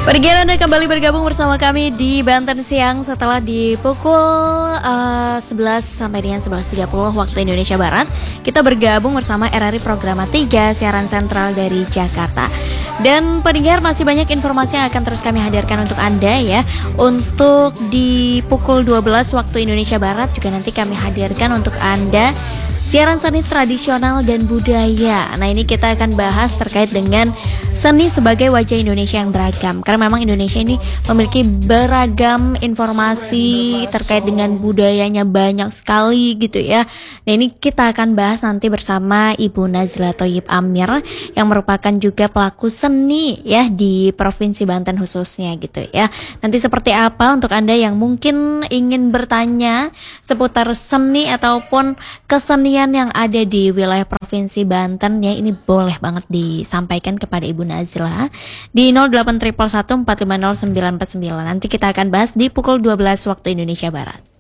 Pergian Anda kembali bergabung bersama kami di Banten Siang setelah di pukul 11 sampai dengan 11.30 waktu Indonesia Barat. Kita bergabung bersama RRI Programa 3 siaran sentral dari Jakarta. Dan pendengar, masih banyak informasi yang akan terus kami hadirkan untuk Anda ya. Untuk di pukul 12 waktu Indonesia Barat juga nanti kami hadirkan untuk Anda siaran seni tradisional dan budaya. Nah, ini kita akan bahas terkait dengan seni sebagai wajah Indonesia yang beragam. Karena memang Indonesia ini memiliki beragam informasi terkait dengan budayanya banyak sekali gitu ya. Nah, ini kita akan bahas nanti bersama Ibu Nazila Thoyib Amir yang merupakan juga pelaku seni ya di Provinsi Banten khususnya gitu ya. Nanti seperti apa untuk Anda yang mungkin ingin bertanya seputar seni ataupun kesenian yang ada di wilayah Provinsi Banten ya, ini boleh banget disampaikan kepada Ibu Nazila di 0811 450 949. Nanti kita akan bahas di pukul 12 waktu Indonesia Barat.